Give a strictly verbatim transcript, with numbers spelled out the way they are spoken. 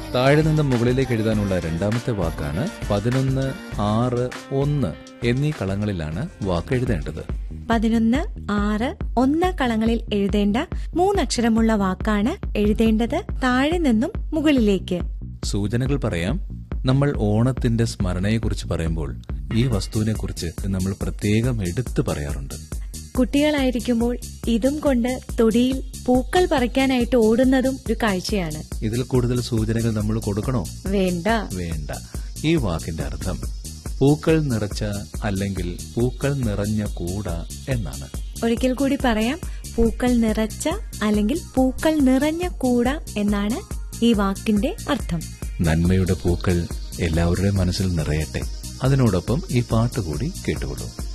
താഴെ നിന്ന് മുകളിലേക്ക് എഴുതാനുള്ള രണ്ടാമത്തെ വാക്കാണ്. പതിനൊന്ന്, ആറ്, ഒന്ന് എന്നീ കളങ്ങളിലാണ് വാക്ക് എഴുതേണ്ടത്. പതിനൊന്ന്, ആറ്, ഒന്ന് കളങ്ങളിൽ എഴുതേണ്ട മൂന്നക്ഷരമുള്ള വാക്കാണ് എഴുതേണ്ടത് താഴെ നിന്നും മുകളിലേക്ക്. സൂചനകൾ പറയാം. നമ്മൾ ഓണത്തിന്റെ സ്മരണയെക്കുറിച്ച് പറയുമ്പോൾ ഈ വസ്തുവിനെ കുറിച്ച് നമ്മൾ പ്രത്യേകം എടുത്തു പറയാറുണ്ട്. കുട്ടികളായിരിക്കുമ്പോൾ ഇതും കൊണ്ട് തൊടിയിൽ പൂക്കൾ പറിക്കാനായിട്ട് ഓടുന്നതും ഒരു കാഴ്ചയാണ്. ഇതിൽ കൂടുതൽ സൂചനകൾ നമ്മൾ കൊടുക്കണോ? വേണ്ട വേണ്ട. ഈ വാക്കിന്റെ അർത്ഥം പൂക്കൾ നിറച്ച അല്ലെങ്കിൽ പൂക്കൾ നിറഞ്ഞ കൂട എന്നാണ്. ഒരിക്കൽ കൂടി പറയാം. പൂക്കൾ നിറച്ച അല്ലെങ്കിൽ പൂക്കൾ നിറഞ്ഞ കൂട എന്നാണ് ഈ വാക്കിന്റെ അർത്ഥം. നന്മയുടെ പൂക്കൾ എല്ലാവരുടെയും മനസ്സിൽ നിറയട്ടെ. അതിനോടൊപ്പം ഈ പാട്ട് കൂടി കേട്ടുകൊള്ളൂ.